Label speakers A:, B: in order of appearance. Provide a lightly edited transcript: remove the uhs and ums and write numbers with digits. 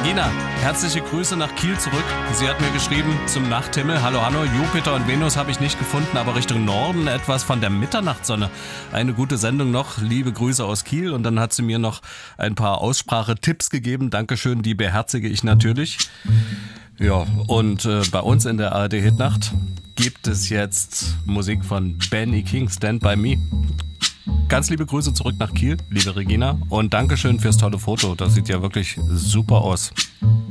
A: Regina, herzliche Grüße nach Kiel zurück. Sie hat mir geschrieben zum Nachthimmel. Hallo, Jupiter und Venus habe ich nicht gefunden, aber Richtung Norden etwas von der Mitternachtssonne. Eine gute Sendung noch. Liebe Grüße aus Kiel. Und dann hat sie mir noch ein paar Aussprachetipps gegeben. Dankeschön, die beherzige ich natürlich. Ja, und bei uns in der ARD-Hitnacht gibt es jetzt Musik von Benny King, Stand By Me. Ganz liebe Grüße zurück nach Kiel, liebe Regina. Und Dankeschön fürs tolle Foto. Das sieht ja wirklich super aus.